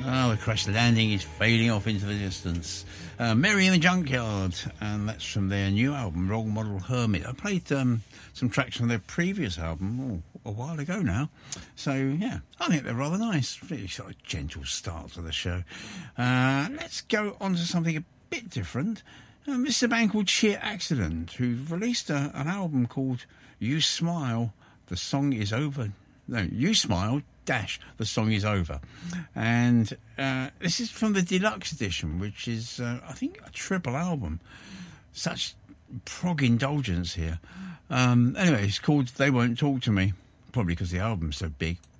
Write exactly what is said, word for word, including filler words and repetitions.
Oh, the crash landing is fading off into the distance. Uh, Mary in the Junkyard, and that's from their new album, Role Model Hermit. I played um, some tracks from their previous album oh, a while ago now. So, yeah, I think they're rather nice. Really sort of gentle start to the show. Uh, let's go on to something a bit different. Uh, this is a band called Sheer Accident, who've released a, an album called You Smile, The Song Is Over. No, You Smile, dash, The Song Is Over. And uh, this is from the deluxe edition, which is, uh, I think, a triple album. Such prog indulgence here. Um, anyway, it's called They Won't Talk to Me, probably because the album's so big.